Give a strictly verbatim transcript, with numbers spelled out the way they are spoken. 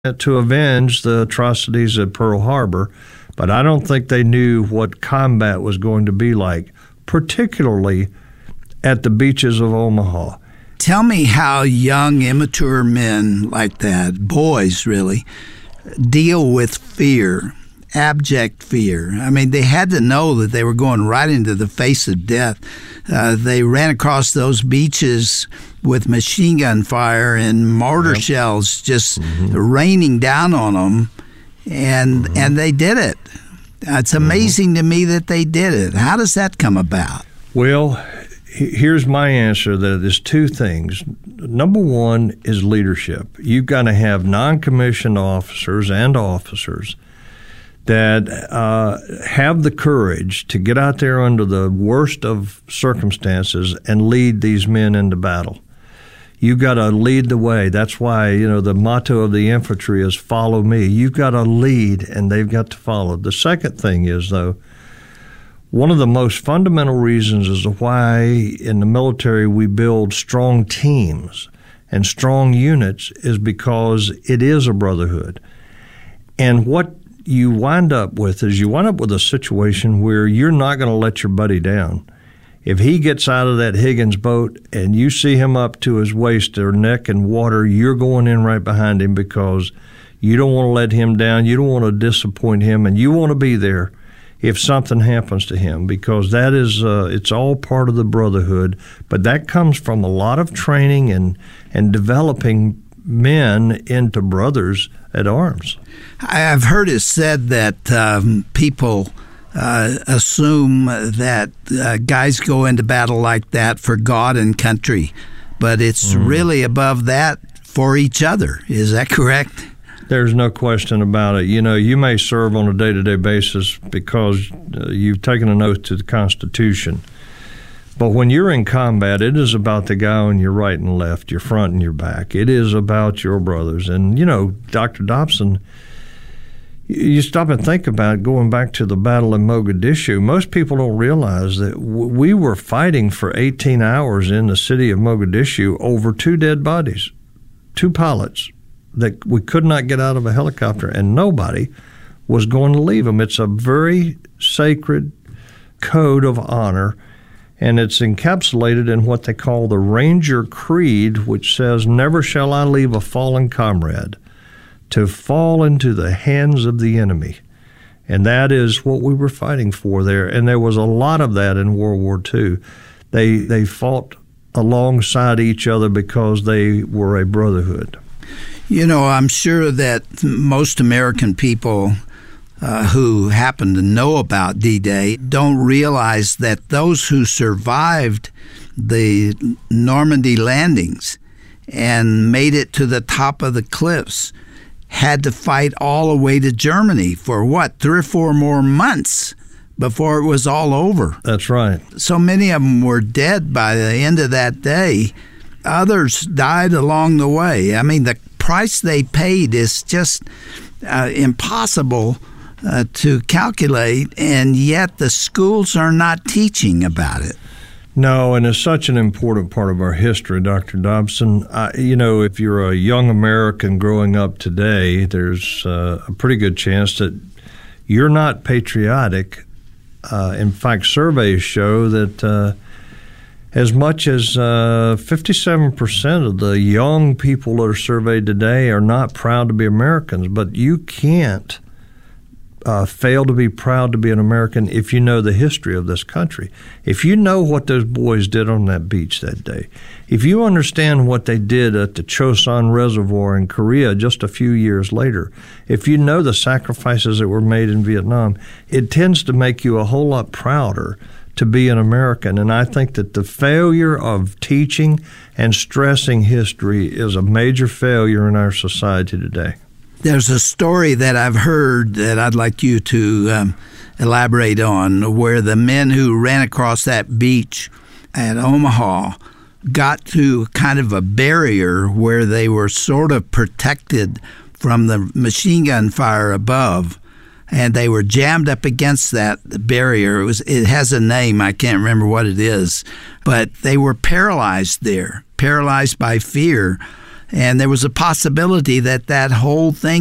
to avenge the atrocities at Pearl Harbor, but I don't think they knew what combat was going to be like, particularly at the beaches of Omaha. Tell me how young, immature men like that, boys really, deal with fear, abject fear. I mean, they had to know that they were going right into the face of death. Uh, they ran across those beaches with machine gun fire and mortar yep. shells just mm-hmm. raining down on them, and mm-hmm. and they did it. It's amazing mm-hmm. to me that they did it. How does that come about? Well, here's my answer. That is two things. Number one is leadership. You've got to have non-commissioned officers and officers that uh, have the courage to get out there under the worst of circumstances and lead these men into battle. You've got to lead the way. That's why, you know, the motto of the infantry is follow me. You've got to lead, and they've got to follow. The second thing is, though, one of the most fundamental reasons as to why in the military we build strong teams and strong units is because it is a brotherhood. And what you wind up with is you wind up with a situation where you're not going to let your buddy down. If he gets out of that Higgins boat and you see him up to his waist or neck in water, you're going in right behind him because you don't want to let him down. You don't want to disappoint him, and you want to be there if something happens to him, because that is uh, it's all part of the brotherhood. But that comes from a lot of training and and developing men into brothers at arms. I've heard it said that um, people uh, assume that uh, guys go into battle like that for God and country, but it's mm. really above that for each other. Is that correct? There's no question about it. You know, you may serve on a day-to-day basis because uh, you've taken an oath to the Constitution. But when you're in combat, it is about the guy on your right and left, your front and your back. It is about your brothers. And, you know, Doctor Dobson, you stop and think about going back to the battle in Mogadishu. Most people don't realize that we were fighting for eighteen hours in the city of Mogadishu over two dead bodies, two pilots that we could not get out of a helicopter, and nobody was going to leave them. It's a very sacred code of honor, and it's encapsulated in what they call the Ranger Creed, which says, "Never shall I leave a fallen comrade to fall into the hands of the enemy." And that is what we were fighting for there. And there was a lot of that in World War Two. They they fought alongside each other because they were a brotherhood. You know, I'm sure that most American people uh, who happen to know about D-Day don't realize that those who survived the Normandy landings and made it to the top of the cliffs had to fight all the way to Germany for, what, three or four more months before it was all over. That's right. So many of them were dead by the end of that day. Others died along the way. I mean, the price they paid is just uh, impossible uh, to calculate, and yet the schools are not teaching about it. No, and it's such an important part of our history, Doctor Dobson. I, you know, if you're a young American growing up today, there's uh, a pretty good chance that you're not patriotic. Uh, in fact, surveys show that uh, as much as uh, fifty-seven percent of the young people that are surveyed today are not proud to be Americans, but you can't uh, fail to be proud to be an American if you know the history of this country. If you know what those boys did on that beach that day, if you understand what they did at the Chosun Reservoir in Korea just a few years later, if you know the sacrifices that were made in Vietnam, it tends to make you a whole lot prouder to be an American. And I think that the failure of teaching and stressing history is a major failure in our society today. There's a story that I've heard that I'd like you to um, elaborate on, where the men who ran across that beach at Omaha got to kind of a barrier where they were sort of protected from the machine gun fire above, and they were jammed up against that barrier. It was, it has a name, I can't remember what it is, but they were paralyzed there, paralyzed by fear. And there was a possibility that that whole thing